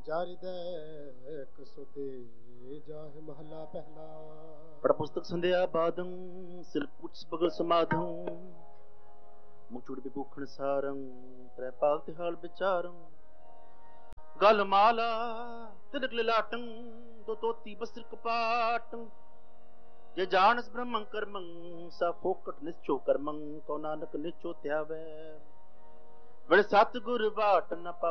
ਜਾਰਿਦੈ ਕਸੁਦੇ ਜਾਹਿ ਮਹਲਾ ਪਹਿਲਾ। ਪੜ ਪੁਸਤਕ ਸੰਧਿਆ ਬਾਦੰ ਸਿਲ ਪੁੱਛ ਬਗਲ ਸਮਾਧੰ ਮੁਚੁੜ ਬਿਭੂਖਣ ਸਾਰੰ ਤ੍ਰੈ ਪਾਲ ਤਿਹਾਲ ਵਿਚਾਰੰ ਗਲ ਮਾਲਾ ਤਿਲਕ ਲਿਲਾਟੰ ਦੋ ਤੋਤੀ ਬਸਰ ਕਪਾਟੰ ਜੇ ਜਾਣਸ ਬ੍ਰਹਮੰ ਕਰਮੰ ਸਾ ਫੋਕਟ ਨਿਸ਼ਚੋ ਕਰਮੰ ਕਉ ਨਾਨਕ ਨਿਚੋ ਧਿਆਵੈ ਬੜੇ ਸਤਿਗੁਰ ਬਾਟ ਨ